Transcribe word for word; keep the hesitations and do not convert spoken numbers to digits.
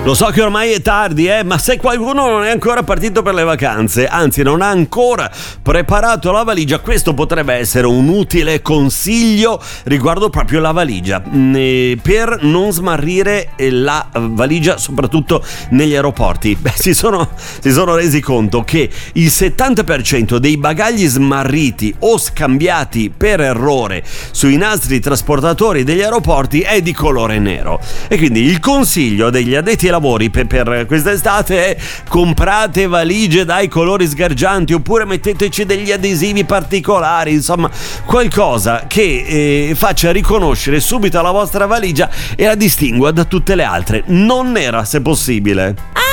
Lo so che ormai è tardi, eh, ma se qualcuno non è ancora partito per le vacanze, anzi non ha ancora preparato la valigia, questo potrebbe essere un utile consiglio riguardo proprio la valigia, per non smarrire la valigia soprattutto negli aeroporti. Beh, si sono, si sono resi conto che il settanta per cento dei bagagli smarriti o scambiati per errore sui nastri trasportatori degli aeroporti è di colore nero, e quindi il consiglio degli addetti ai lavori per, per quest'estate è: comprate valigie dai colori sgargianti, oppure metteteci degli adesivi particolari, insomma qualcosa che eh, faccia riconoscere subito la vostra valigia e la distingua da tutte le altre, non nera se possibile.